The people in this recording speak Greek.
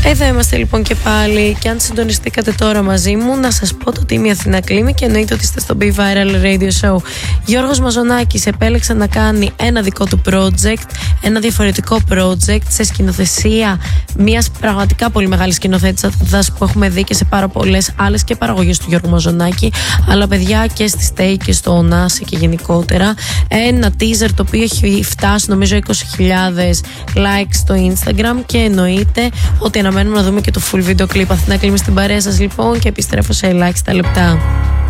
Εδώ είμαστε λοιπόν και πάλι. Και αν συντονιστήκατε τώρα μαζί μου, να σας πω ότι είμαι η Αθηνά Κλίμη και εννοείται ότι είστε στο Be Viral Radio Show. Γιώργος Μαζονάκης επέλεξε να κάνει ένα δικό του project, ένα διαφορετικό project σε σκηνοθεσία μιας πραγματικά πολύ μεγάλης σκηνοθέτησας που έχουμε δει και σε πάρα πολλές άλλες και παραγωγές του Γιώργου Μαζονάκη, αλλά παιδιά και στη Stay και στο Onasi και γενικότερα. Ένα teaser το οποίο έχει φτάσει νομίζω 20.000 likes στο Instagram και εννοείται ότι αναμένουμε να δούμε και το full video clip. Αθηνά Κλίμη στην παρέα σας λοιπόν και επιστρέφω σε ελάχιστα λεπτά.